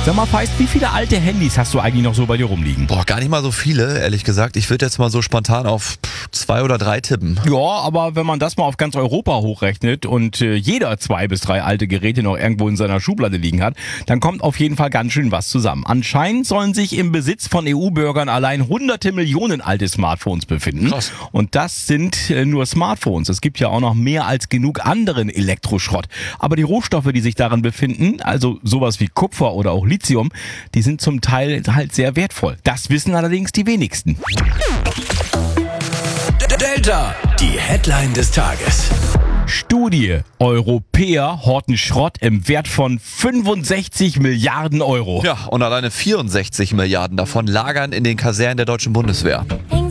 Sag mal, Feist, wie viele alte Handys hast du eigentlich noch so bei dir rumliegen? Boah, gar nicht mal so viele, ehrlich gesagt. Ich würde jetzt mal so spontan auf 2 oder 3 tippen. Ja, aber wenn man das mal auf ganz Europa hochrechnet und jeder 2 bis 3 alte Geräte noch irgendwo in seiner Schublade liegen hat, dann kommt auf jeden Fall ganz schön was zusammen. Anscheinend sollen sich im Besitz von EU-Bürgern allein hunderte Millionen alte Smartphones befinden. Krass. Und das sind nur Smartphones. Es gibt ja auch noch mehr als genug anderen Elektroschrott. Aber die Rohstoffe, die sich darin befinden, also sowas wie Kupfer oder auch Lithium, die sind zum Teil halt sehr wertvoll. Das wissen allerdings die wenigsten. Delta, die Headline des Tages. Studie: Europäer horten Schrott im Wert von 65 Milliarden Euro. Ja, und alleine 64 Milliarden davon lagern in den Kasernen der deutschen Bundeswehr.